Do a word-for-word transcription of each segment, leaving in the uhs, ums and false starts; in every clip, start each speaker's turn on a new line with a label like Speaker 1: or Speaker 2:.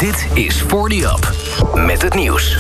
Speaker 1: Dit is forty Up, met het nieuws.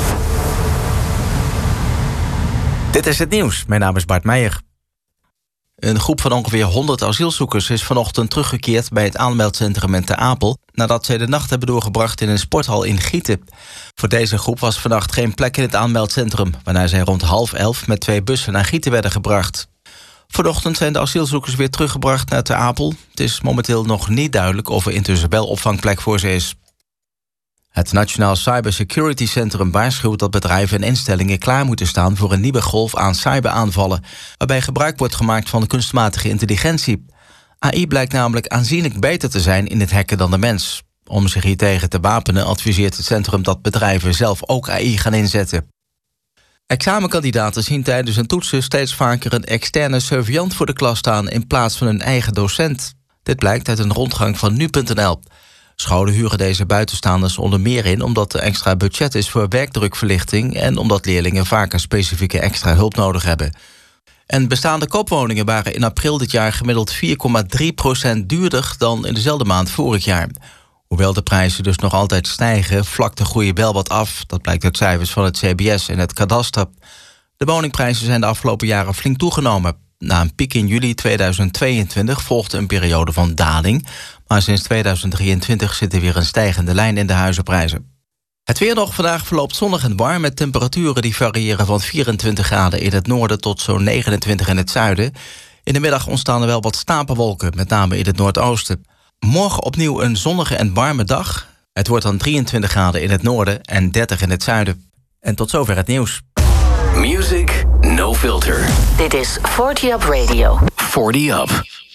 Speaker 2: Dit is het nieuws. Mijn naam is Bart Meijer. Een groep van ongeveer honderd asielzoekers is vanochtend teruggekeerd bij het aanmeldcentrum in Ter Apel, nadat zij de nacht hebben doorgebracht in een sporthal in Gieten. Voor deze groep was vannacht geen plek in het aanmeldcentrum, waarna zij rond half elf met twee bussen naar Gieten werden gebracht. Vanochtend zijn de asielzoekers weer teruggebracht naar Ter Apel. Het is momenteel nog niet duidelijk of er intussen wel opvangplek voor ze is. Het Nationaal Cybersecurity Centrum waarschuwt dat bedrijven en instellingen klaar moeten staan voor een nieuwe golf aan cyberaanvallen, waarbij gebruik wordt gemaakt van de kunstmatige intelligentie. A I blijkt namelijk aanzienlijk beter te zijn in het hacken dan de mens. Om zich hiertegen te wapenen adviseert het centrum dat bedrijven zelf ook A I gaan inzetten. Examenkandidaten zien tijdens hun toetsen steeds vaker een externe surveillant voor de klas staan in plaats van hun eigen docent. Dit blijkt uit een rondgang van nu punt n l. Scholen huren deze buitenstaanders onder meer in omdat er extra budget is voor werkdrukverlichting en omdat leerlingen vaker specifieke extra hulp nodig hebben. En bestaande koopwoningen waren in april dit jaar gemiddeld vier komma drie procent duurder dan in dezelfde maand vorig jaar. Hoewel de prijzen dus nog altijd stijgen, vlakt de groei wel wat af. Dat blijkt uit cijfers van het C B S en het kadaster. De woningprijzen zijn de afgelopen jaren flink toegenomen. Na een piek in juli tweeduizend tweeëntwintig volgde een periode van daling, maar sinds tweeduizend drieëntwintig zit er weer een stijgende lijn in de huizenprijzen. Het weer nog vandaag verloopt zonnig en warm met temperaturen die variëren van vierentwintig graden in het noorden tot zo'n negenentwintig in het zuiden. In de middag ontstaan er wel wat stapelwolken, met name in het noordoosten. Morgen opnieuw een zonnige en warme dag. Het wordt dan drieëntwintig graden in het noorden en dertig in het zuiden. En tot zover het nieuws.
Speaker 1: Music No Filter.
Speaker 3: Dit is forty Up Radio.
Speaker 1: forty Up.